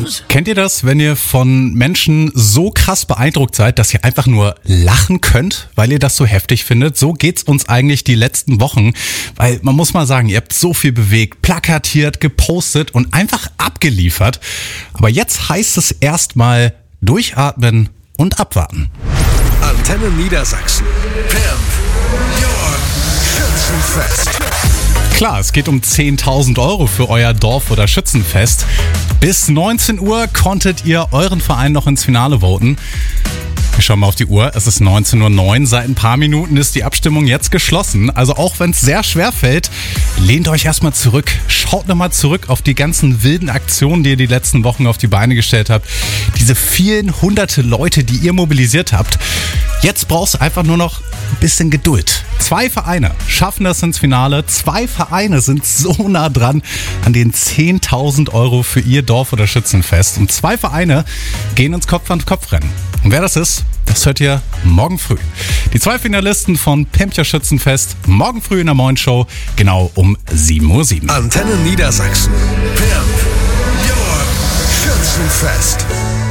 Kennt ihr das, wenn ihr von Menschen so krass beeindruckt seid, dass ihr einfach nur lachen könnt, weil ihr das so heftig findet? So geht's uns eigentlich die letzten Wochen, weil man muss mal sagen, ihr habt so viel bewegt, plakatiert, gepostet und einfach abgeliefert. Aber jetzt heißt es erstmal durchatmen und abwarten. Antenne Niedersachsen. Pimp your Schützenfest. Klar, es geht um 10.000 € für euer Dorf- oder Schützenfest. Bis 19 Uhr konntet ihr euren Verein noch ins Finale voten. Wir schauen mal auf die Uhr, es ist 19:09 Uhr. Seit ein paar Minuten ist die Abstimmung jetzt geschlossen. Also auch wenn es sehr schwer fällt, lehnt euch erstmal zurück. Schaut nochmal zurück auf die ganzen wilden Aktionen, die ihr die letzten Wochen auf die Beine gestellt habt. Diese vielen hunderte Leute, die ihr mobilisiert habt. Jetzt brauchst du einfach nur noch ein bisschen Geduld. 2 Vereine schaffen das ins Finale. 2 Vereine sind so nah dran an den 10.000 € für ihr Dorf- oder Schützenfest. Und 2 Vereine gehen ins Kopf-an-Kopf-Rennen. Und wer das ist, das hört ihr morgen früh. Die 2 Finalisten von Pimp your Schützenfest morgen früh in der Morgenshow, genau um 7:07 Uhr. Antenne Niedersachsen. Pimp your Schützenfest.